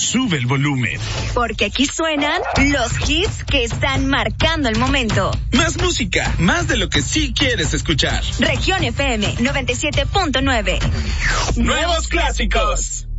sube el volumen. Porque aquí suenan los hits que están marcando el momento. Más música, más de lo que sí quieres escuchar. Región FM 97.9. Nuevos clásicos.